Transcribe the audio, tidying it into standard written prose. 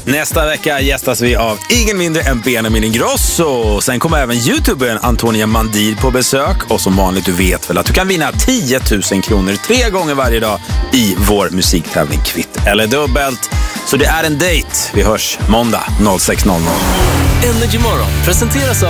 Nästa vecka gästas vi av ingen mindre än Benjamin Ingrosso. Sen kommer även youtubern Antonia Mandir på besök. Och som vanligt, du vet väl att du kan vinna 10 000 kronor 3 gånger varje dag i vår musiktävling Kvitt eller dubbelt. Så det är en dejt. Vi hörs måndag 06:00. Energy Morgon presenteras av